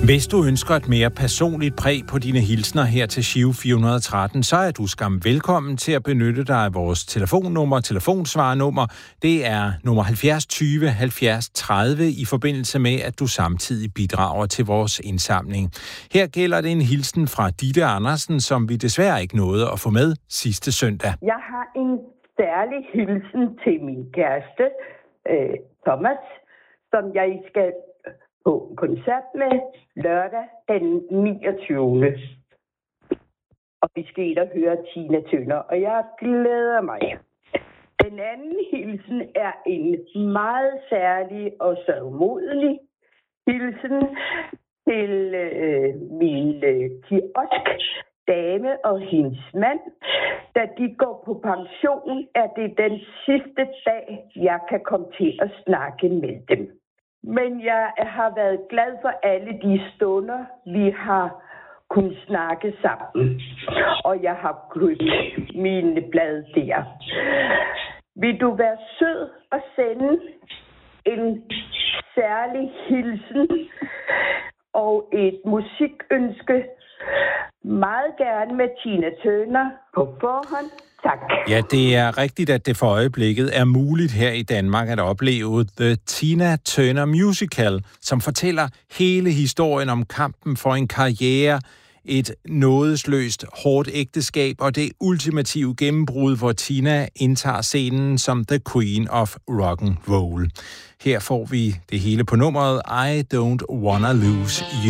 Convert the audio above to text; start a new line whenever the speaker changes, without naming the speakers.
Hvis du ønsker et mere personligt præg på dine hilsner her til Giro 413, så er du skam velkommen til at benytte dig af vores telefonsvarnummer. Det er nummer 70 20 70 30 i forbindelse med, at du samtidig bidrager til vores indsamling. Her gælder det en hilsen fra Ditte Andersen, som vi desværre ikke nåede at få med sidste søndag.
Jeg har en særlig hilsen til min kæreste, Thomas, som jeg skal på koncert med lørdag den 29. Og vi skal ind og høre Tina Turner, og jeg glæder mig. Den anden hilsen er en meget særlig og sørgmodig hilsen til min kioskdame og hendes mand. Da de går på pension, er det den sidste dag, jeg kan komme til at snakke med dem. Men jeg har været glad for alle de stunder, vi har kunnet snakke sammen. Og jeg har købt mine blad der. Vil du være sød og sende en særlig hilsen og et musikønske? Meget gerne med Tina Turner på forhånd. Tak.
Ja, det er rigtigt, at det for øjeblikket er muligt her i Danmark at opleve The Tina Turner Musical, som fortæller hele historien om kampen for en karriere, et nådesløst hårdt ægteskab og det ultimative gennembrud, hvor Tina indtager scenen som The Queen of Rock'n'Roll. Her får vi det hele på nummeret I Don't Wanna Lose You.